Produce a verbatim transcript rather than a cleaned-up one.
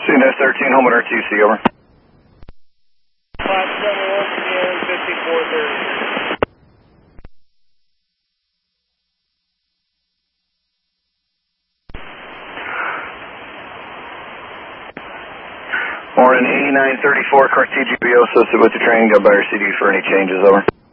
Cigna thirteen, home at R T C, over. five seven one, Sierra fifty-four thirty. Morning, eighty-nine thirty-four, Cartegia B O, associated with the training, got by R C D for any changes, over.